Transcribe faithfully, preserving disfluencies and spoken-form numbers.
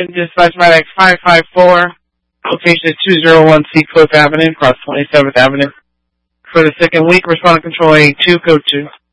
dispatch Medic five five four. Location is two oh one Seacliff Avenue, across twenty-seventh Avenue. For the sick and weak, respond to control A two, code two.